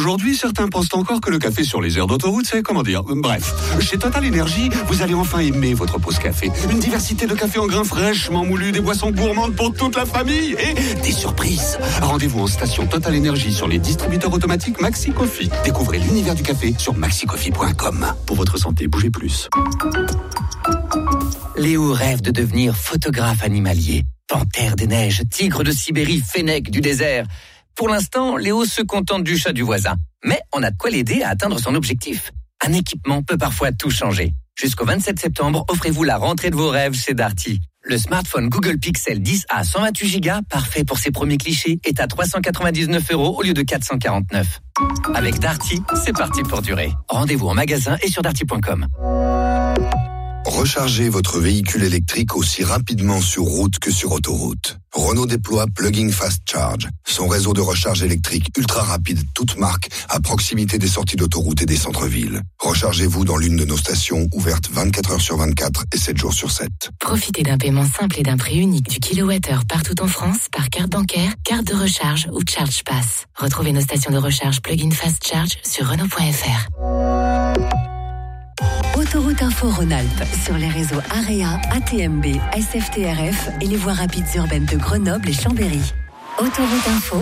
Aujourd'hui, certains pensent encore que le café sur les aires d'autoroute, c'est comment dire. Bref, chez Total Energy, vous allez enfin aimer votre pause café. Une diversité de cafés en grains fraîchement moulus, des boissons gourmandes pour toute la famille et des surprises. Rendez-vous en station Total Energy sur les distributeurs automatiques Maxi Coffee. Découvrez l'univers du café sur maxicoffee.com. Pour votre santé, bougez plus. Léo rêve de devenir photographe animalier. Panthère des neiges, tigre de Sibérie, fennec du désert. Pour l'instant, Léo se contente du chat du voisin. Mais on a de quoi l'aider à atteindre son objectif. Un équipement peut parfois tout changer. Jusqu'au 27 septembre, offrez-vous la rentrée de vos rêves chez Darty. Le smartphone Google Pixel 10A 128 Go, parfait pour ses premiers clichés, est à 399 € au lieu de 449. Avec Darty, c'est parti pour durer. Rendez-vous en magasin et sur darty.com. Rechargez votre véhicule électrique aussi rapidement sur route que sur autoroute. Renault déploie Plug-in Fast Charge, son réseau de recharge électrique ultra rapide toute marque à proximité des sorties d'autoroute et des centres-villes. Rechargez-vous dans l'une de nos stations ouvertes 24 heures sur 24 et 7 jours sur 7. Profitez d'un paiement simple et d'un prix unique du kilowattheure partout en France par carte bancaire, carte de recharge ou Charge Pass. Retrouvez nos stations de recharge Plug-in Fast Charge sur Renault.fr. Autoroute Info Rhône-Alpes sur les réseaux AREA, ATMB, SFTRF et les voies rapides urbaines de Grenoble et Chambéry. Autoroute Info.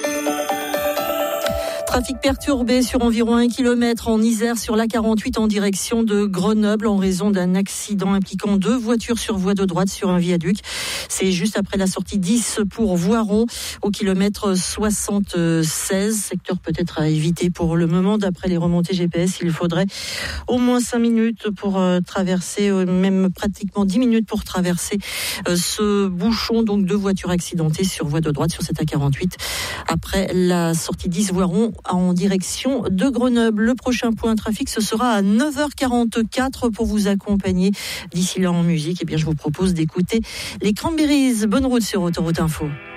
Trafic perturbé sur environ 1 km en Isère sur l'A48 en direction de Grenoble en raison d'un accident impliquant 2 voitures sur voie de droite sur un viaduc. C'est juste après la sortie 10 pour Voiron au kilomètre 76. Secteur peut-être à éviter pour le moment. D'après les remontées GPS, il faudrait au moins 5 minutes pour traverser, même pratiquement 10 minutes pour traverser ce bouchon. Donc 2 voitures accidentées sur voie de droite sur cette A48 après la sortie 10 Voiron en direction de Grenoble. Le prochain point trafic, ce sera à 9h44 pour vous accompagner. D'ici là en musique, je vous propose d'écouter les Cranberries. Bonne route sur Autoroute Info.